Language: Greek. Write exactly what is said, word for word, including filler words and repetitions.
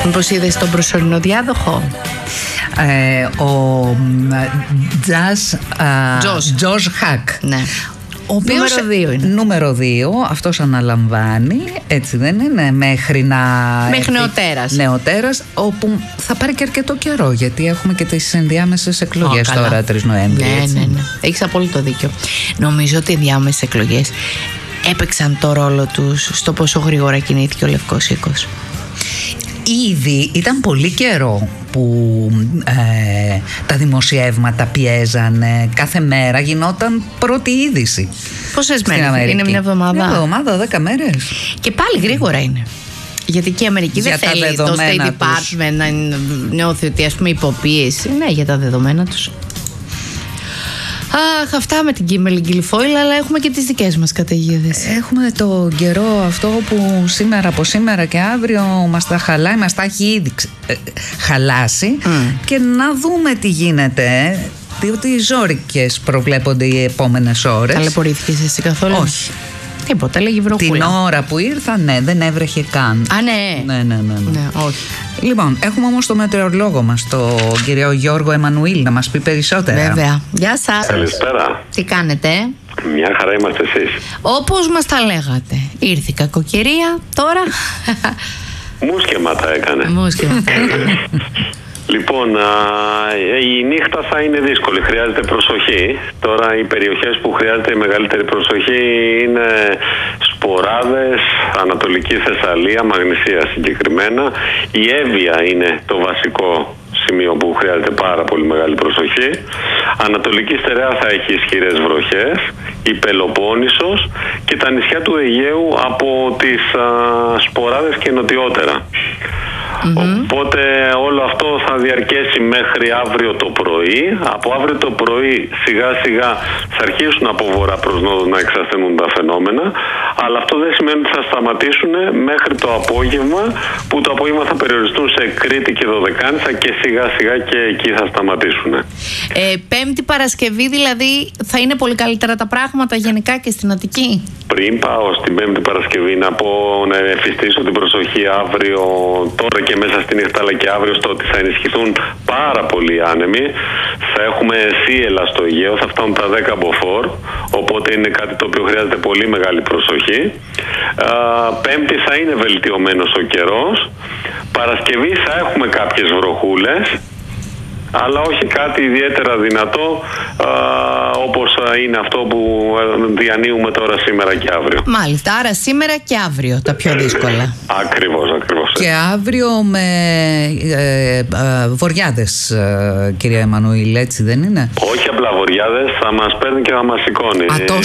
Μήπως είδες τον προσωρινό διάδοχο? Ε, ο Τζος Χακ. Ναι. Ο οποίος, νούμερο δύο είναι. Νούμερο δύο, αυτός αναλαμβάνει, έτσι δεν είναι, μέχρι να... Μέχρι νεοτέρας. Νεοτέρας, όπου θα πάρει και αρκετό καιρό, γιατί έχουμε και τις ενδιάμεσες εκλογές. Oh, τώρα, τρεις Νοέμβρη. Ναι, έτσι. ναι, ναι. Έχεις απόλυτο δίκιο. Νομίζω ότι οι ενδιάμεσες εκλογές έπαιξαν το ρόλο τους στο πόσο γρήγορα κινήθηκε ο Λευκός Οίκος. Ήδη ήταν πολύ καιρό που ε, τα δημοσιεύματα πιέζανε, κάθε μέρα γινόταν πρώτη είδηση. Πόσες μέρες είναι μια εβδομάδα? Μια εβδομάδα, δέκα μέρες. Και πάλι γρήγορα είναι. Γιατί και η Αμερική δεν θέλει το State Department να νιώθει ότι, ας πούμε, υποπίεση. Ναι, για τα δεδομένα τους. Αχ, αυτά με την Κίμερλι Γκιλφόιλ, αλλά έχουμε και τις δικές μας καταιγίδες. Έχουμε το καιρό αυτό που σήμερα από σήμερα και αύριο μας τα χαλάει, μας τα έχει ήδη ε, χαλάσει mm. και να δούμε τι γίνεται, διότι ζόρικες προβλέπονται οι επόμενες ώρες. Ταλαιπωρήθηκες εσύ καθόλου? Όχι. Τίποτα, λέγει βροχούλα. Την ώρα που ήρθα, ναι, δεν έβρεχε καν. Α, ναι. Ναι, ναι, ναι, ναι. ναι όχι. Λοιπόν, έχουμε όμως το μετεωρολόγο μας, τον κύριο Γιώργο Εμμανουήλ, να μας πει περισσότερα. Βέβαια. Γεια σας. Καλησπέρα. Τι κάνετε? Μια χαρά είμαστε εσείς. Όπως μας τα λέγατε. Ήρθε η κακοκαιρία, τώρα... Μουσκεμα τα έκανε. Μουσκεμα τα έκανε. Λοιπόν, α, η νύχτα θα είναι δύσκολη, χρειάζεται προσοχή. Τώρα οι περιοχές που χρειάζεται η μεγαλύτερη προσοχή είναι Σποράδες, Ανατολική Θεσσαλία, Μαγνησία συγκεκριμένα. Η Εύβοια είναι το βασικό σημείο που χρειάζεται πάρα πολύ μεγάλη προσοχή. Ανατολική Στερεά θα έχει ισχυρές βροχές, η Πελοπόννησος και τα νησιά του Αιγαίου από τις α, Σποράδες και νοτιότερα. Mm-hmm. Οπότε όλο αυτό θα διαρκέσει μέχρι αύριο το πρωί. Από αύριο το πρωί σιγά σιγά θα αρχίσουν από βορρά προς νότο να εξασθενούν τα φαινόμενα, αλλά αυτό δεν σημαίνει ότι θα σταματήσουν μέχρι το απόγευμα, που το απόγευμα θα περιοριστούν σε Κρήτη και Δωδεκάνησα και σιγά σιγά και εκεί θα σταματήσουν. ε, Πέμπτη Παρασκευή δηλαδή θα είναι πολύ καλύτερα τα πράγματα γενικά και στην Αττική? Πριν πάω στην Πέμπτη Παρασκευή να πω, να εφιστήσω την προσοχή αύριο, τώρα και μέσα στη νύχτα, αλλά και αύριο, στο ότι θα ενισχυθούν πάρα πολύ άνεμοι. Θα έχουμε θύελλα στο Αιγαίο, θα φτάνουν τα δέκα μποφόρ, οπότε είναι κάτι το οποίο χρειάζεται πολύ μεγάλη προσοχή. Α, πέμπτη θα είναι βελτιωμένος ο καιρός. Παρασκευή θα έχουμε κάποιες βροχούλες, αλλά όχι κάτι ιδιαίτερα δυνατό α, όπως είναι αυτό που διανύουμε τώρα σήμερα και αύριο. Μάλιστα, άρα σήμερα και αύριο τα πιο δύσκολα. Ακριβώς, ακριβώς. Και αύριο με ε, ε, βοριάδες, ε, κυρία Εμμανουήλ, έτσι δεν είναι? Όχι απλά βοριάδες, θα μας παίρνει και θα μας σηκώνει. Α, τόσο